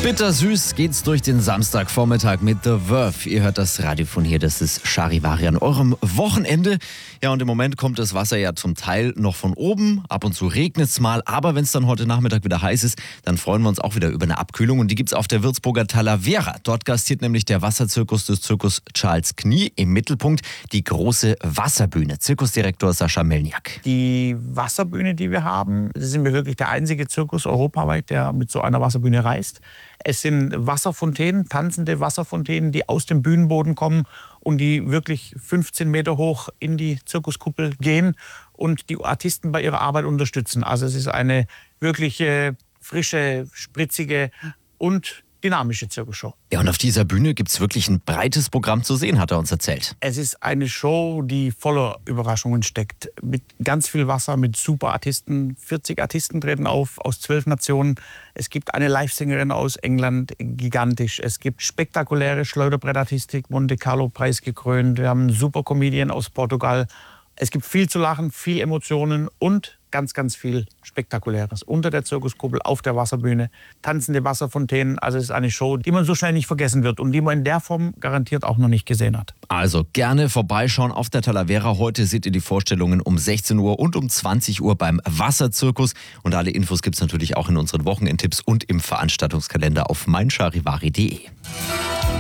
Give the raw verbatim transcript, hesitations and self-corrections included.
Bittersüß geht's durch den Samstagvormittag mit The Verve. Ihr hört das Radio von hier, das ist Charivari an eurem Wochenende. Ja, und im Moment kommt das Wasser ja zum Teil noch von oben. Ab und zu regnet's mal, aber wenn es dann heute Nachmittag wieder heiß ist, dann freuen wir uns auch wieder über eine Abkühlung. Und die gibt's auf der Würzburger Talavera. Dort gastiert nämlich der Wasserzirkus des Zirkus Charles Knie. Im Mittelpunkt die große Wasserbühne. Zirkusdirektor Sascha Melniak. Die Wasserbühne, die wir haben, sind wir wirklich der einzige Zirkus europaweit, der mit so einer Wasserbühne reist. Es sind Wasserfontänen, tanzende Wasserfontänen, die aus dem Bühnenboden kommen und die wirklich fünfzehn Meter hoch in die Zirkuskuppel gehen und die Artisten bei ihrer Arbeit unterstützen. Also es ist eine wirklich äh, frische, spritzige und dynamische Zirkusshow. Ja, und auf dieser Bühne gibt's wirklich ein breites Programm zu sehen, hat er uns erzählt. Es ist eine Show, die voller Überraschungen steckt. Mit ganz viel Wasser, mit super Artisten. vierzig Artisten treten auf aus zwölf Nationen. Es gibt eine Livesängerin aus England, gigantisch. Es gibt spektakuläre Schleuderbrettartistik, Monte Carlo Preis gekrönt. Wir haben einen super Comedian aus Portugal. Es gibt viel zu lachen, viel Emotionen und ganz, ganz viel Spektakuläres. Unter der Zirkuskuppel, auf der Wasserbühne, tanzende Wasserfontänen. Also es ist eine Show, die man so schnell nicht vergessen wird und die man in der Form garantiert auch noch nicht gesehen hat. Also gerne vorbeischauen auf der Talavera. Heute seht ihr die Vorstellungen um sechzehn Uhr und um zwanzig Uhr beim Wasserzirkus. Und alle Infos gibt's natürlich auch in unseren Wochenendtipps und im Veranstaltungskalender auf mein charivari punkt de.